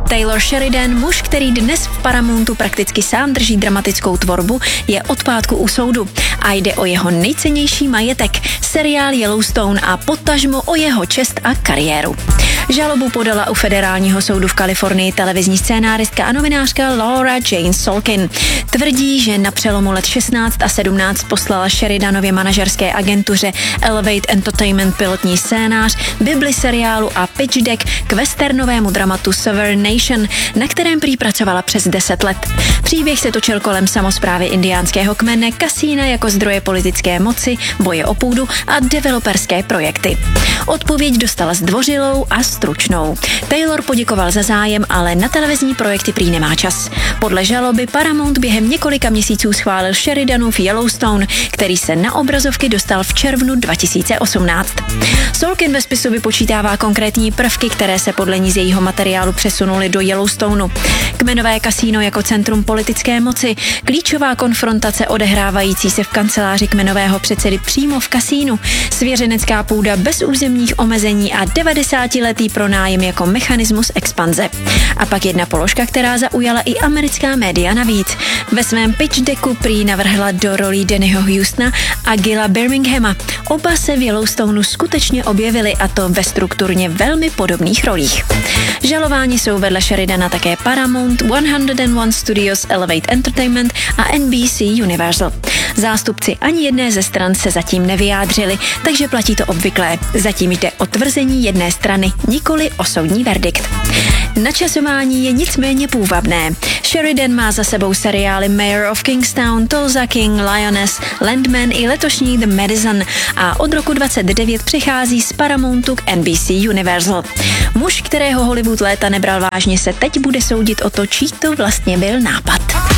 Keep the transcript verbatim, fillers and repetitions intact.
Taylor Sheridan, muž, který dnes v Paramountu prakticky sám drží dramatickou tvorbu, je od pátku u soudu a jde o jeho nejcennější majetek, seriál Yellowstone a potažmo o jeho čest a kariéru. Žalobu podala u federálního soudu v Kalifornii televizní scénáristka a novinářka Laura Jane Solkin. Tvrdí, že na přelomu let šestnáct a sedmnáct poslala Sheridanově manažerské agentuře Elevate Entertainment pilotní scénář, bibli seriálu a pitch deck k westernovému dramatu Sovereign Nation, na kterém prý pracovala přes deset let. Příběh se točil kolem samosprávy indiánského kmene, kasína jako zdroje politické moci, boje o půdu a developerské projekty. Odpověď dostala zdvořilou a stručnou. Taylor poděkoval za zájem, ale na televizní projekty prý nemá čas. Podle žaloby Paramount během několika měsíců schválil Sheridanův Yellowstone, který se na obrazovky dostal v červnu dva tisíce osmnáct. Solkin ve spisu vypočítává konkrétní prvky, které se podle ní z jejího materiálu přesunuly do Yellowstoneu. Kmenové kasíno jako centrum politické moci, klíčová konfrontace odehrávající se v kanceláři kmenového předsedy přímo v kasínu, svěřenecká půda bez územních omezení a devadesátiletý pronájem jako mechanismus expanze. A pak jedna položka, která zaujala i americká média navíc. Ve svém pitch decku prý navrhla do rolí Dannyho Houstona a Gilla Birminghama. Oba se v Yellowstoneu skutečně objevili, a to ve strukturně velmi podobných rolích. Žalováni jsou vedle Sheridana také Paramount, one oh one Studios, Elevate Entertainment a N B C Universal. Zástupci ani jedné ze stran se zatím nevyjádřili, takže platí to obvyklé. Zatím jde o tvrzení jedné strany, nikoli o soudní verdikt. Načasování je nicméně půvabné. Sheridan má za sebou seriály Mayor of Kingstown, Tulsa King, Lioness, Landman i letošní The Madison a od roku dvacet devět přichází z Paramountu k N B C Universal. Muž, kterého Hollywood léta nebral vážně, se teď bude soudit o to, čí to vlastně byl nápad.